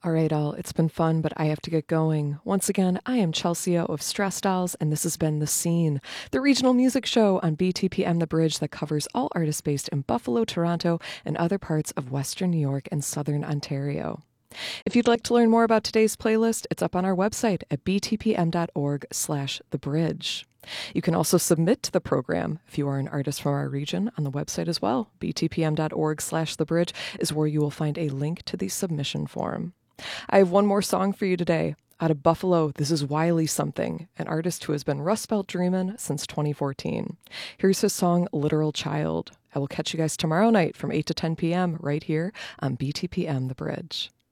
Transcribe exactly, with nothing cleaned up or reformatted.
All right, all. It's been fun, but I have to get going. Once again, I am Chelsea of Stress Dolls, and this has been The Scene, the regional music show on B T P M The Bridge that covers all artists based in Buffalo, Toronto, and other parts of Western New York and Southern Ontario. If you'd like to learn more about today's playlist, it's up on our website at btpm.org slash the bridge. You can also submit to the program if you are an artist from our region on the website as well. btpm.org slash the bridge is where you will find a link to the submission form. I have one more song for you today. Out of Buffalo, this is Wiley Something, an artist who has been Rust Belt Dreamin' since twenty fourteen. Here's his song, Literal Child. I will catch you guys tomorrow night from eight to ten p.m. right here on B T P M The Bridge.